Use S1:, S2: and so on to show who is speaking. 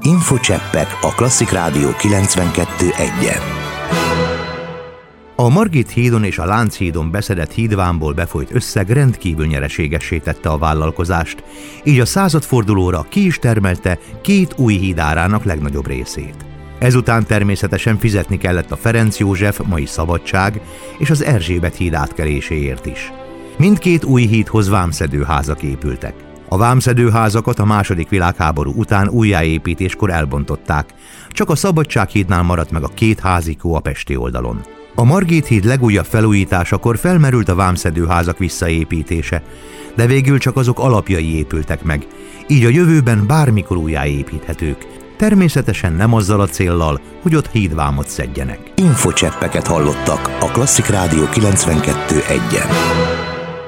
S1: Infocseppek a Klasszik Rádió 92.1-en. A Margit hídon és a Lánchídon beszedett hídvámból befolyt összeg rendkívül nyereségessé tette a vállalkozást, így a századfordulóra ki is termelte 2 új híd árának legnagyobb részét. Ezután természetesen fizetni kellett a Ferenc József, mai Szabadság, és az Erzsébet híd átkeléséért is. Mindkét új hídhoz vámszedőházak épültek. A vámszedőházakat a II. Világháború után újjáépítéskor elbontották, csak a Szabadsághídnál maradt meg a 2 házikó a pesti oldalon. A Margit híd legújabb felújításakor felmerült a vámszedőházak visszaépítése, de végül csak azok alapjai épültek meg, így a jövőben bármikor újjáépíthetők. Természetesen nem azzal a céllal, hogy ott hídvámot szedjenek. Infocseppeket hallottak a Klasszik Rádió 92.1-en.